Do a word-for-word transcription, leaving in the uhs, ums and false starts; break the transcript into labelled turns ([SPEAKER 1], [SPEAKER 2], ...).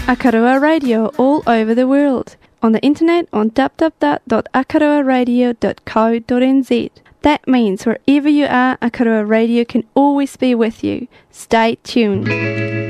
[SPEAKER 1] Akarua Radio all over the world. On the internet on w w w dot akarua radio dot co dot n z. That means wherever you are, Akarua Radio can always be with you. Stay tuned.